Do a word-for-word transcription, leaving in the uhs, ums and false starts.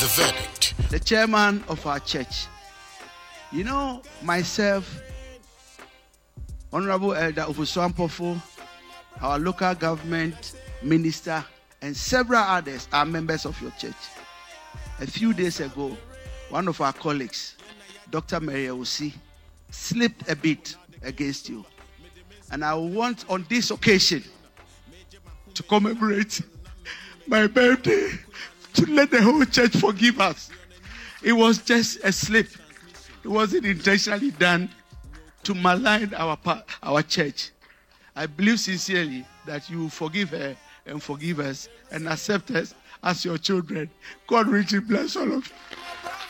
The verdict. The chairman of our church. You know, myself, Honorable Elder Ofosu Ampofo, our local government minister, and several others are members of your church. A few days ago, one of our colleagues, Doctor Mary Osi, slipped a bit against you. And I want on this occasion to commemorate my birthday, to let the whole church forgive us. It was just a slip. It wasn't intentionally done to malign our our church. I believe sincerely that you will forgive her and forgive us and accept us as your children. God richly bless all of you.